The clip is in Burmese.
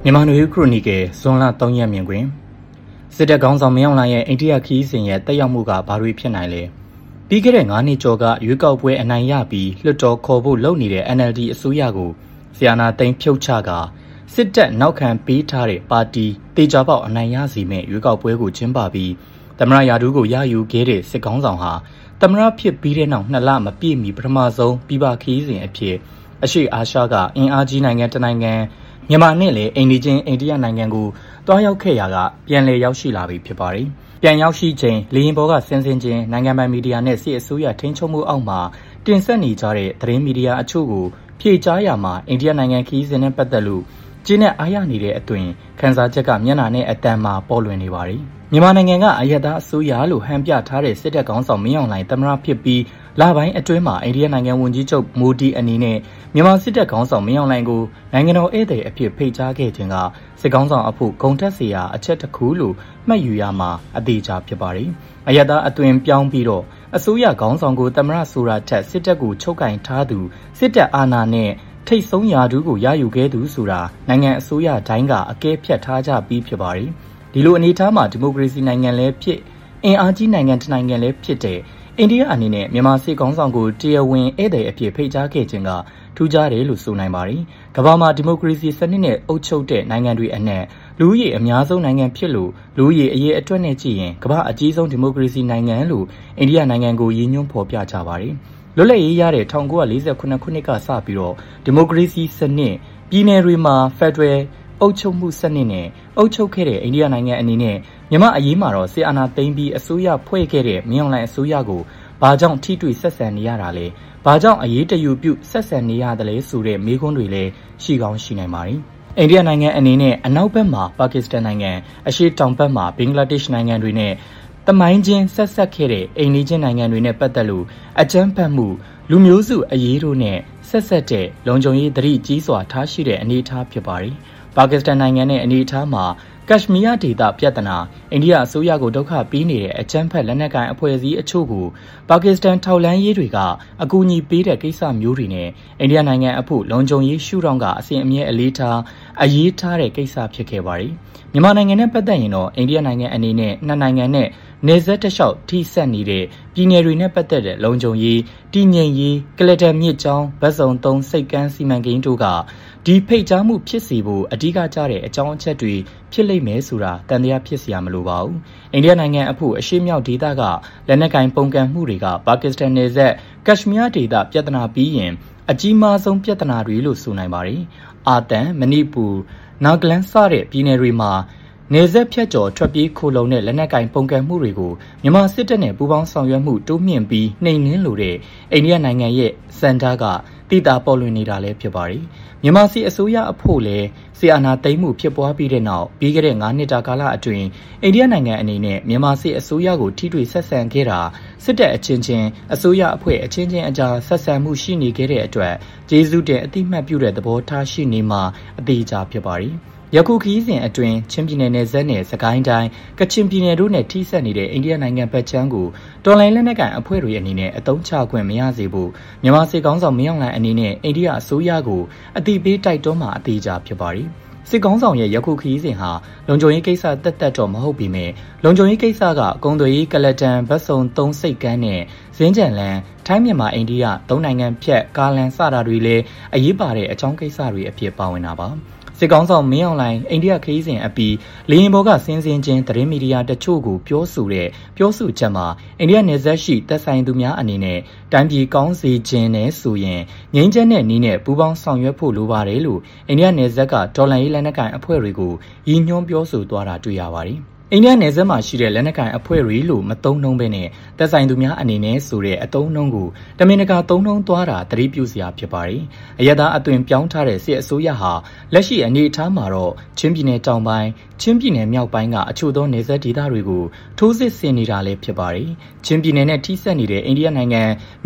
မြန်မာနွေဦးခရိုနီကယ်ဇွန်လ3ရက်မြင်ကွင်းစစ်တပ်ခေါင်းဆောင်မင်းအောင်လှိုင်ရဲ့အိန္ဒိယခီးစဉ်ရဲ့တက်ရောက်မှုကဘာတွေဖြစ်နိုင်လဲပြီးခဲ့တဲ့9နှစ်ကျော်ကရွေးကောက်ပွဲအနိုင်ရပြီးလွှတ်တော်ခေါ်ဖို့လုပ်နေတဲ့ NLD အစိုးရကိုဆီယနာသိန်းဖြုတ်ချကစစ်တပ်နောက်ခံပေးထားတဲ့ပါတီတေချာပေါက်အနိုင်ရစီမဲ့ရွေးကောက်ပွဲကိုကျင်းပပြီးသမရယာဒူးကိုရယူခဲ့တဲ့စစ်ခေါင်းဆောင်ဟာသမရဖြစ်ပြီးတဲ့နောက်2လမပြည့်မီပထမဆုံးပြည်ပခီးစဉ်အဖြစ်အရှေ့အာရှကအင်အားကြီးနိုင်ငံတစ်နိုင်ငံမြန်မာနဲ့လည်းအိန္ဒိချင်းအိန္ဒိယနိုင်ငံကိုတွားရောက်ခဲ့ရာကပြန်လည်ရောက်ရှိလာပြီဖြစ်ပါတယ်။ပြန်ရောက်ရှိချိန်လေရင်ဘောကဆင်းချင်းနိုင်ငံပိုင်မီဒီယာနဲ့စစ်အစိုးရထိန်းချုပ်မှုအောက်မှာတင်ဆက်နေကြတဲ့သတင်းမီဒီယာအချို့ကိုဖြေကြားရမှာအိန္ဒိယနိုင်ငံခီးစဉ်နဲ့ပတ်သက်လို့ကျင်းနဲ့အားရနေတဲ့အသွင်ခန်းစားချက်ကမျက်နှာနဲ့အတန်မှာပေါ်လွင်နေပါတယ်။မြန်မာနိုင်ငံကအယက်သားအစိုးရလို့ဟန်ပြထားတဲ့စစ်တပ်ခေါင်းဆောင်မင်းအောင်လှိုင်သမရဖြစ်ပြီးလပိုင်းအတွင်းမှာအိန္ဒိယနိုင်ငံဝန်ကြီးချုပ်မိုဒီအနေနဲ့မြန်မာစစ်တပ်ခေါင်းဆောင်မင်းအောင်လှိုင်ကိုနိုင်ငံတော်ဧည့်သည်အဖြစ်ဖိတ်ကြားခဲ့ခြင်းကစစ်ခေါင်းဆောင်အဖို့ဂုဏ်ထက်စရာအချက်တစ်ခုလို့မှတ်ယူရမှာအသေးချာဖြစ်ပါတယ်။အယက်သားအသွင်ပြောင်းပြီးတော့အစိုးရခေါင်းဆောင်ကိုသမရဆိုတာထက်စစ်တပ်ကိုချုပ်ကင်ထားသူစစ်တပ်အာဏာနဲ့ထိတ်ဆုံးရာထူးကိုရယူခဲ့သူဆိုတာနိုင်ငံအစိုးရတိုင်းကအကဲဖြတ်ထားကြပြီးဖြစ်ပါတယ်။ဒီလိုအနေအထားမှာဒီမိုကရေစီနိုင်ငံလည်းဖြစ်အင်အားကြီးနိုင်ငံတစ်နိုင်ငံလည်းဖြစ်တဲ့အိန္ဒိယအနေနဲ့မြန်မာစစ်ခေါင်းဆောင်ကိုတရားဝင်ဧည့်သည်အဖြစ်ဖိတ်ကြားခဲ့ခြင်းကထူးခြားတယ်လို့ဆိုနိုင်ပါတယ်။ကမ္ဘာမှာဒီမိုကရေစီစနစ်နဲ့အုပ်ချုပ်တဲ့နိုင်ငံတွေအနက်လူဦးရေအများဆုံးနိုင်ငံဖြစ်လို့လူဦးရေအရေးအတွက်နဲ့ကြည့်ရင်ကမ္ဘာအကြီးဆုံးဒီမိုကရေစီနိုင်ငံလို့အိန္ဒိယနိုင်ငံကိုရည်ညွှန်းဖော်ပြကြပါတယ်။လွတ်လပ်ရေးရတဲ့1948ခုနှစ်ကစပြီးတော့ဒီမိုကရေစီစနစ်ပြည်နယ်တွေမှာဖက်ဒရယ်အုပ်ချုပ်မှုစနစ်နဲ့အုပ်ချုပ်ခဲ့တဲ့အိန္ဒိယနိုင်ငံအနေနဲ့မြန်မာအရေးမှာတော့စစ်အာဏာသိမ်းပြီးအစိုးရဖွဲ့ခဲ့တဲ့မင်းအောင်လှိုင်အစိုးရကိုဘာကြောင့်ထိတွေ့ဆက်ဆံနေရတာလဲဘာကြောင့်အရေးတယူပြုဆက်ဆံနေရတယ်လဲဆိုတဲ့မေးခွန်းတွေလည်းရှိကောင်းရှိနိုင်ပါတယ်အိန္ဒိယနိုင်ငံအနေနဲ့အနောက်ဘက်မှာပါကစ္စတန်နိုင်ငံအရှေ့တောင်ဘက်မှာဘင်္ဂလားဒေ့ရှ်နိုင်ငံတွေနဲ့တမိုင်းချင်းဆက်ခဲ့တဲ့အိန္ဒိချင်းနိုင်ငံတွေနဲ့ပတ်သက်လို့အကြမ်းဖက်မှုလူမျိုးစုအရေးတို့နဲ့ဆက်တဲ့လုံခြုံရေးသတိကြီးစွာထားရှိတဲ့အနေအထားဖြစ်ပါတယ်ပါကစ္စတန်နိုင်ငံနဲ့အနေအထားမှာကက်ရှမီးယားဒေသပြဿနာအိန္ဒိယအစိုးရကိုဒုက္ခပေးနေတဲ့အကြမ်းဖက်လက်နက်ကိုင်အဖွဲ့အစည်းအချို့ကိုပါကစ္စတန်ထောက်လှမ်းရေးတွေကအကူအညီပေးတဲ့ကိစ္စမျိုးတွေနဲ့အိန္ဒိယနိုင်ငံအဖို့လုံခြုံရေးရှုထောင့်ကအစဉ်အမြဲအရေးထားတဲ့ကိစ္စဖြစ်ခဲ့ပါတယ်။မြန်မာနိုင်ငံနဲ့ပတ်သက်ရင်တော့အိန္ဒိယနိုင်ငံအနေနဲ့နှစ်နိုင်ငံနဲ့နယ်စပ်တစ်လျှောက်ထိစပ်နေတဲ့ပြည်နယ်တွေနဲ့ပတ်သက်တဲ့လုံခြုံရေးတည်ငြိမ်ရေးကလတန်မြစ်ကြောင်းဗတ်စုံ3စိတ်ကမ်းစီမံကိန်းတို့ကဒီဖိတ်ကြားမှုဖြစ်စေဖို့အဓိကကျတဲ့အကြောင်းအချက်တွေဖြစ်လိမ့်မယ်ဆိုတာတန်တရားဖြစ်စရာမလိုပါဘူး။အိန္ဒိယနိုင်ငံအဖို့အရှေ့မြောက်ဒေသကလက်နက်ကင်ပုန်ကန်မှုတွေကပါကစ္စတန်နယ်စပ်ကက်ရှမီးယားဒေသပြဿနာပြီးရင်အကြီးမားဆုံးပြဿနာတွေလို့ဆိုနိုင်ပါတယ်။အာသံမဏိပူနာဂလန်စတဲ့ပြည်နယ်တွေမှာနေဆက်ဖြတ်ကျော်ထွက်ပြေးခိုလုံတဲ့လက်နက်ကင်ပုန်ကန်မှုတွေကိုမြန်မာစစ်တပ်နဲ့ပူးပေါင်းဆောင်ရွက်မှုတိုးမြင့်ပြီးနှိမ်နင်းလိုတဲ့အိန္ဒိယနိုင်ငံရဲ့စံတားကတိတာပေါ်လွင်နေတာလည်းဖြစ်ပါတယ်။မြန်မာစစ်အစိုးရအဖို့လည်းစစ်အာဏာသိမ်းမှုဖြစ်ပွားပြီးတဲ့နောက်ပြီးခဲ့တဲ့9နှစ်တာကာလအတွင်းအိန္ဒိယနိုင်ငံအနေနဲ့မြန်မာစစ်အစိုးရကိုထိတွေ့ဆက်ဆံခဲ့တာစစ်တပ်အချင်းချင်းအစိုးရအဖွဲ့အချင်းချင်းအကြားဆက်ဆံမှုရှိနေခဲ့တဲ့အတွက်ကျေးဇူးတင်အတိမတ်ပြုတဲ့သဘောထားရှိနေမှာအသေးချာဖြစ်ပါတယ်။ယခုခီးစဉ်အတွင်းချင်းပြည်နယ်နယ်စပ်နဲ့စကိုင်းတိုင်းကချင်ပြည်နယ်တို့နဲ့ထိစပ်နေတဲ့အိန္ဒိယနိုင်ငံဘက်ချမ်းကိုတော်လိုင်းလက်နက်ကိုင်အဖွဲ့တွေအနေနဲ့အသုံးချခွင့်မရစေဖို့မြန်မာစစ်ကောင်ဆောင်မင်းအောင်လှိုင်အနေနဲ့အိန္ဒိယအစိုးရကိုအတိပေးတိုက်တွန်းမှာအသေးချာဖြစ်ပါတယ်။စစ်ကောင်ဆောင်ရဲ့ယခုခီးစဉ်ဟာလုံခြုံရေးကိစ္စတက်တော့မဟုတ်ပေမဲ့လုံခြုံရေးကိစ္စကကုန်းသွေးရေးကလတန်ဗတ်စုံ3စိတ်ကမ်းနဲ့ဇင်းကြံလန်ထိုင်းမြန်မာအိန္ဒိယ3နိုင်ငံဖြတ်ကားလန်စတာတွေလည်းအရေးပါတဲ့အကြောင်းကိစ္စတွေအဖြစ်ပါဝင်တာပါစစ်ကောင်ဆောင်မင်းအောင်လှိုင်အိန္ဒိယခရီးစဉ်အပြီးလေရင်ဘောကဆင်းချင်းသတင်းမီဒီယာတချို့ကိုပြောဆိုချက်မှာအိန္ဒိယနယ်စပ်ရှိသက်ဆိုင်သူများအနေနဲ့တိုင်းပြည်ကောင်းစေခြင်းနဲ့ဆိုရင်ငြိမ်းချမ်းတဲ့နည်းနဲ့ပူးပေါင်းဆောင်ရွက်ဖို့လိုပါတယ်လို့အိန္ဒိယနယ်စပ်ကဒေါ်လာရေးလက်နက်ကိုင်အဖွဲ့တွေကိုရည်ညွှန်းပြောဆိုသွားတာတွေ့ရပါတယ်အိန္ဒိယနယ်စပ်မှာရှိတဲ့လက်နက်ကိုင်အဖွဲ့တွေလို့မသုံးနှုံးဘဲနဲ့သက်ဆိုင်သူများအနေနဲ့ဆိုတဲ့အသုံးနှုံးကိုတမင်တကာသုံးနှုံးသွားတာသတိပြုစရာဖြစ်ပါတယ်။အယက်သားအသွင်ပြောင်းထားတဲ့စစ်အစိုးရဟာလက်ရှိအနေအထားမှာတော့ချင်းပြည်နယ်တောင်ပိုင်းချင်းပြည်နယ်မြောက်ပိုင်းကအချို့သောနယ်စပ်ဒေသတွေကိုထိုးစစ်ဆင်နေတာလည်းဖြစ်ပါတယ်။ချင်းပြည်နယ်နဲ့ထိစပ်နေတဲ့အိန္ဒိယနိုင်ငံ